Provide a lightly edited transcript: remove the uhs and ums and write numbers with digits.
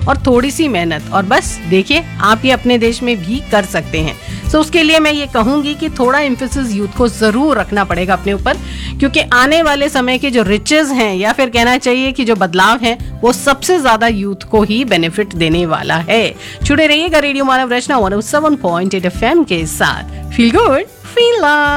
और थोड़ी सी मेहनत, और बस देखिए आप ये अपने देश में भी कर सकते हैं। सो उसके लिए मैं ये कहूंगी कि थोड़ा एम्फेसिस यूथ को जरूर रखना पड़ेगा अपने ऊपर, क्योंकि आने वाले समय के जो रिचेस हैं, या फिर कहना चाहिए कि जो बदलाव है, वो सबसे ज्यादा यूथ को ही बेनिफिट देने वाला है। जुड़े रहिएगा रेडियो मानव रचना 107.8 FM के साथ। Feel good, feel love.